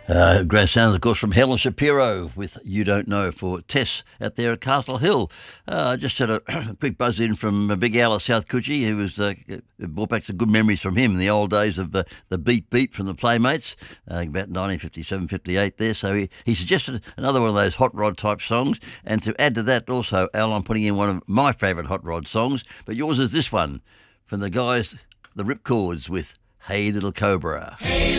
Great sounds, of course, from Helen Shapiro with You Don't Know for Tess out there at Castle Hill. Just had a quick buzz in from Big Al at South Coogee, who was brought back some good memories from him in the old days of the Beat Beat from the Playmates, about 1957, 58 there. So he suggested another one of those hot rod type songs. And to add to that also, Al, I'm putting in one of my favourite hot rod songs, but yours is this one from the guys, the Ripcords with Hey Little Cobra. Hey.